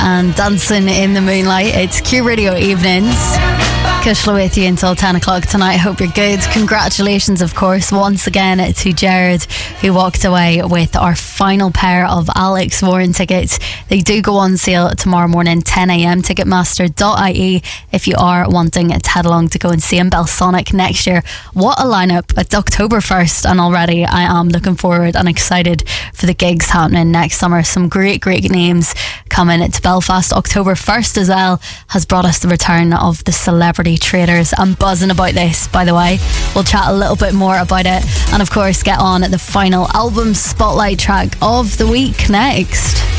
and Dancing in the Moonlight. It's Q Radio Evenings. Kushla with you until 10 o'clock tonight. Hope you're good. Congratulations, of course, once again to Jared, who walked away with our final pair of Alex Warren tickets. They do go on sale tomorrow morning, 10 a.m. Ticketmaster.ie if you are wanting to head along to go and see him. Belsonic next year. What a lineup. It's October 1st, and already I am looking forward and excited for the gigs happening next summer. Some great names coming to Belfast. October 1st as well has brought us the return of the Celebrity Traders. I'm buzzing about this, by the way. We'll chat a little bit more about it, and of course get on at the final album spotlight track of the week next.